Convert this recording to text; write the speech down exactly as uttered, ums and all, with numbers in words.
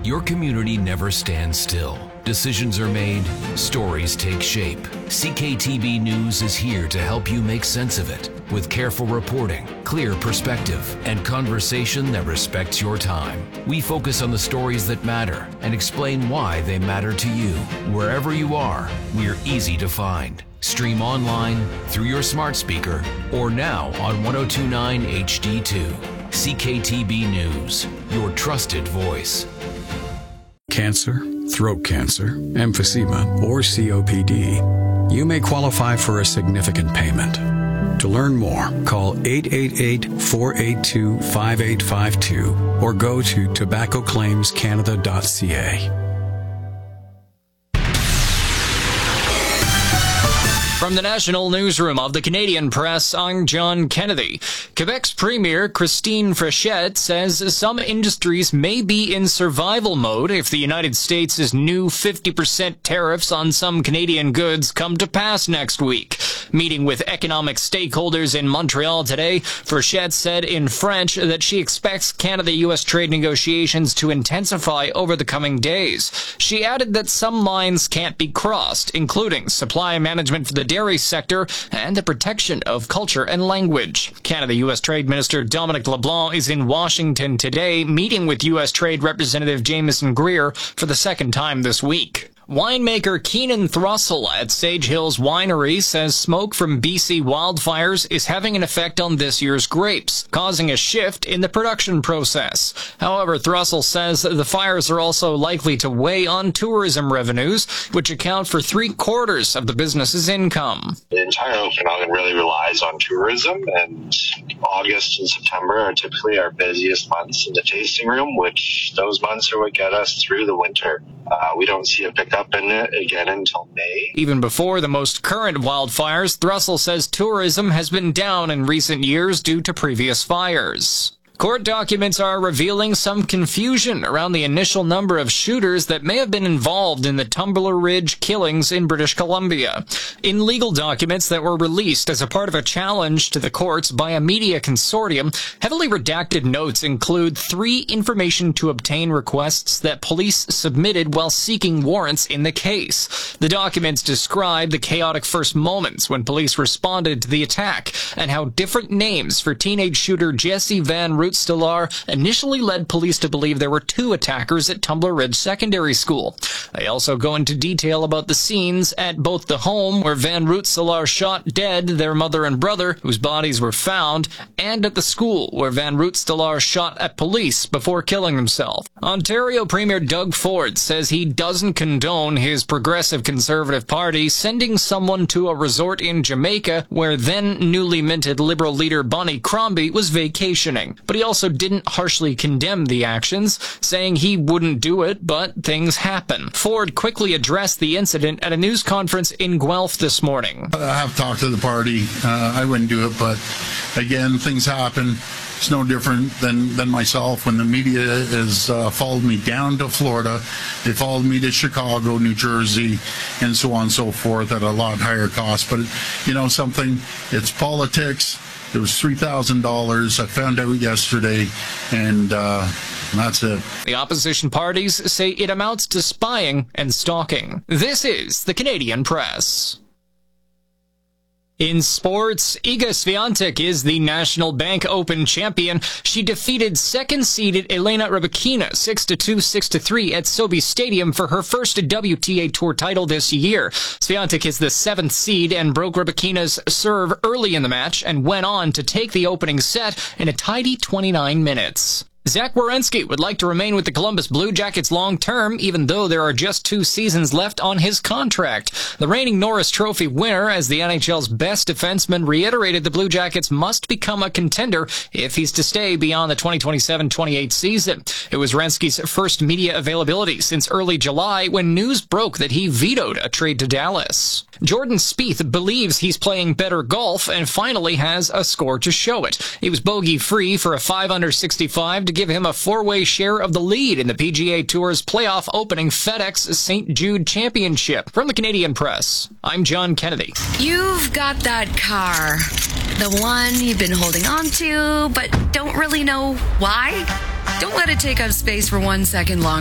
Your community never stands still. Decisions are made, stories take shape. C K T B News is here to help you make sense of it with careful reporting, clear perspective, and conversation that respects your time. We focus on the stories that matter and explain why they matter to you. Wherever you are, we're easy to find. Stream online, through your smart speaker, or now on ten twenty-nine H D two. C K T B News, your trusted voice. Cancer, throat cancer, emphysema, or C O P D. You may qualify for a significant payment. To learn more, call eight eight eight, four eight two, five eight five two or go to tobacco claims canada dot c a. From the National Newsroom of the Canadian Press, I'm John Kennedy. Quebec's Premier Christine Frechette says some industries may be in survival mode if the United States' new fifty percent tariffs on some Canadian goods come to pass next week. Meeting with economic stakeholders in Montreal today, Frechette said in French that she expects Canada-U S trade negotiations to intensify over the coming days. She added that some lines can't be crossed, including supply management for the dairy sector and the protection of culture and language. Canada-U S Trade Minister Dominic LeBlanc is in Washington today, meeting with U S Trade Representative Jameson Greer for the second time this week. Winemaker Keenan Thrussell at Sage Hills Winery says smoke from B C wildfires is having an effect on this year's grapes, causing a shift in the production process. However, Thrussell says the fires are also likely to weigh on tourism revenues, which account for three-quarters of the business's income. The entire Okanagan really relies on tourism, and August and September are typically our busiest months in the tasting room, which those months are what get us through the winter. Uh, we don't see a pickup in it again until May. Even before the most current wildfires, Thrussell says tourism has been down in recent years due to previous fires. Court documents are revealing some confusion around the initial number of shooters that may have been involved in the Tumbler Ridge killings in British Columbia. In legal documents that were released as a part of a challenge to the courts by a media consortium, heavily redacted notes include three information to obtain requests that police submitted while seeking warrants in the case. The documents describe the chaotic first moments when police responded to the attack and how different names for teenage shooter Jesse Van Root-Stellar initially led police to believe there were two attackers at Tumbler Ridge Secondary School. They also go into detail about the scenes at both the home where Van Root-Stellar shot dead their mother and brother, whose bodies were found, and at the school where Van Root-Stellar shot at police before killing himself. Ontario Premier Doug Ford says he doesn't condone his Progressive Conservative Party sending someone to a resort in Jamaica where then newly minted Liberal leader Bonnie Crombie was vacationing. But he also didn't harshly condemn the actions, saying he wouldn't do it, but things happen. Ford quickly addressed the incident at a news conference in Guelph this morning. I have talked to the party. Uh, I wouldn't do it, but again, things happen. It's no different than, than myself. When the media has uh, followed me down to Florida, they followed me to Chicago, New Jersey, and so on and so forth at a lot higher cost. But, you know, something, it's politics. It was three thousand dollars. I found out yesterday, and uh, that's it. The opposition parties say it amounts to spying and stalking. This is the Canadian Press. In sports, Iga Swiatek is the National Bank Open champion. She defeated second-seeded Elena Rybakina six to two, six to three at Sobe Stadium for her first W T A Tour title this year. Swiatek is the seventh seed and broke Rybakina's serve early in the match and went on to take the opening set in a tidy twenty-nine minutes. Zach Werenski would like to remain with the Columbus Blue Jackets long-term, even though there are just two seasons left on his contract. The reigning Norris Trophy winner, as the N H L's best defenseman, reiterated the Blue Jackets must become a contender if he's to stay beyond the twenty twenty-seven twenty-eight season. It was Werenski's first media availability since early July when news broke that he vetoed a trade to Dallas. Jordan Spieth believes he's playing better golf and finally has a score to show it. He was bogey-free for a five under sixty-five to give him a four-way share of the lead in the P G A Tour's playoff opening FedEx Saint Jude Championship. From the Canadian Press, I'm John Kennedy. You've got that car, the one you've been holding on to, but don't really know why? Don't let it take up space for one second longer.